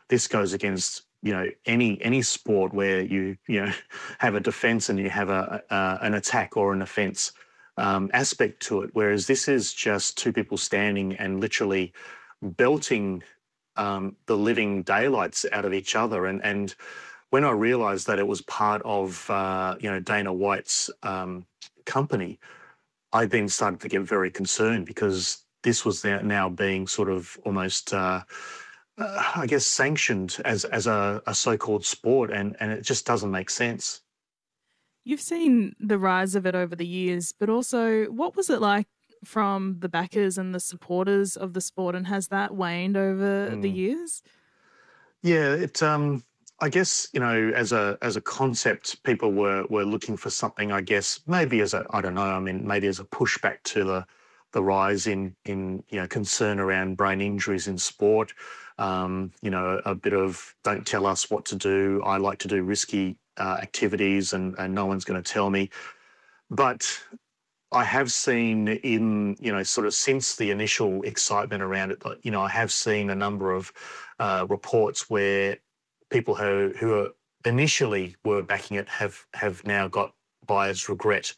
this goes against, any sport where you have a defence and you have an attack or an offence aspect to it. Whereas this is just two people standing and literally belting the living daylights out of each other. And when I realised that it was part of Dana White's company, I then started to get very concerned, because this was now being sort of almost, I guess, sanctioned as a so-called sport, and it just doesn't make sense. You've seen the rise of it over the years, but also what was it like from the backers and the supporters of the sport, and has that waned over the Mm. years? Yeah, I guess, as a concept, people were looking for something, I guess, maybe as I don't know, I mean, maybe as a pushback to the rise in concern around brain injuries in sport. A bit of don't tell us what to do. I like to do risky activities, and no one's going to tell me. But I have seen sort of since the initial excitement around it, I have seen a number of reports where people who initially were backing it have now got buyer's regret.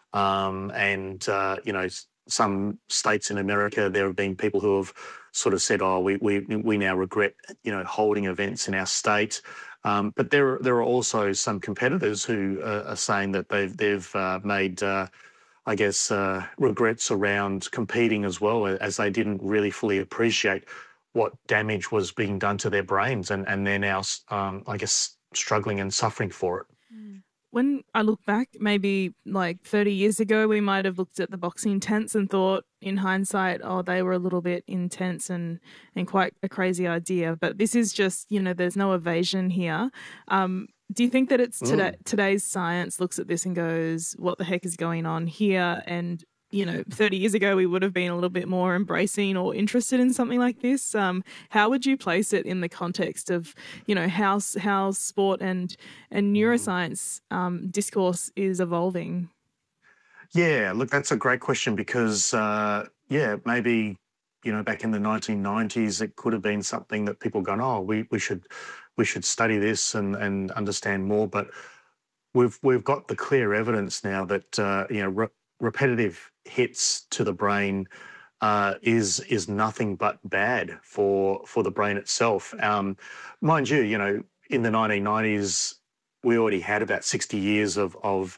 Some states in America, there have been people who have sort of said, "Oh, we now regret, holding events in our state." But there are also some competitors who are saying that they've made, I guess, regrets around competing as well, as they didn't really fully appreciate what damage was being done to their brains, and they're now, I guess, struggling and suffering for it. When I look back, maybe like 30 years ago, we might have looked at the boxing tents and thought in hindsight, oh, they were a little bit intense and quite a crazy idea. But this is just, there's no evasion here. Do you think that it's today's science looks at this and goes, what the heck is going on here? And 30 years ago, we would have been a little bit more embracing or interested in something like this. How would you place it in the context of, how sport and neuroscience discourse is evolving? Yeah, look, that's a great question, because, maybe, back in the 1990s, it could have been something that people gone, oh, we should study this and understand more. But we've got the clear evidence now that, repetitive hits to the brain is nothing but bad for the brain itself. Mind you, in the 1990s, we already had about 60 years of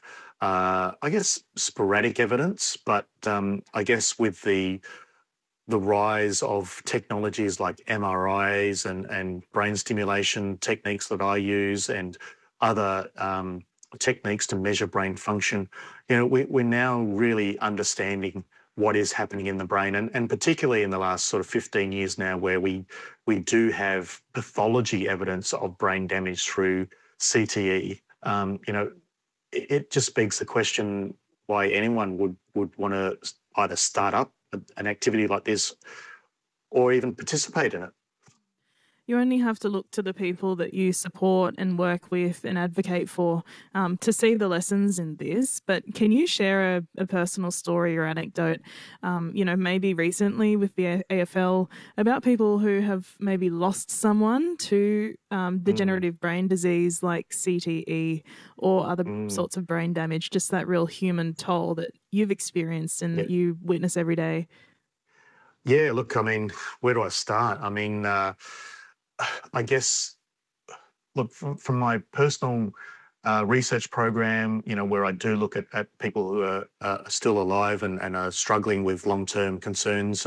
I guess, sporadic evidence, but I guess with the rise of technologies like MRIs and brain stimulation techniques that I use, and other techniques to measure brain function, we're now really understanding what is happening in the brain, and particularly in the last sort of 15 years now, where we do have pathology evidence of brain damage through CTE. It just begs the question why anyone would want to either start up an activity like this or even participate in it. You only have to look to the people that you support and work with and advocate for to see the lessons in this. But can you share a personal story or anecdote, maybe recently with the AFL, about people who have maybe lost someone to degenerative brain disease like CTE or other sorts of brain damage, just that real human toll that you've experienced and that you witness every day? Yeah, look, I mean, where do I start? I mean, I guess, look, from my personal research program, where I do look at people who are still alive and are struggling with long-term concerns,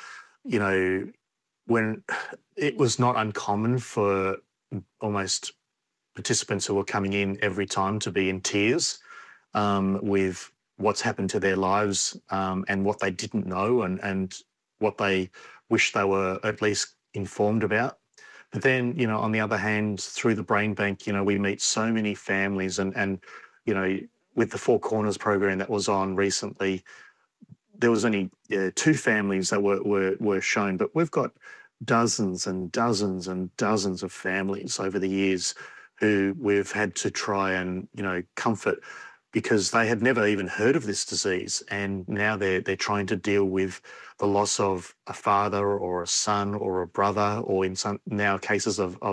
when it was not uncommon for almost participants who were coming in every time to be in tears with what's happened to their lives, and what they didn't know, and what they wish they were at least informed about. But then, on the other hand, through the Brain Bank, we meet so many families, and with the Four Corners program that was on recently, there was only two families that were shown, but we've got dozens and dozens and dozens of families over the years who we've had to try and, comfort, because they had never even heard of this disease, and now they're trying to deal with the loss of a father or a son or a brother, or in some now cases of